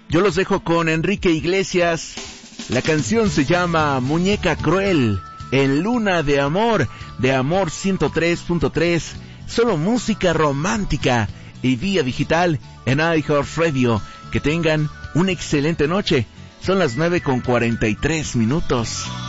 Yo los dejo con Enrique Iglesias. La canción se llama Muñeca Cruel, en Luna de Amor 103.3, solo música romántica y vía digital en iHeartRadio. Que tengan una excelente noche. Son las 9:43.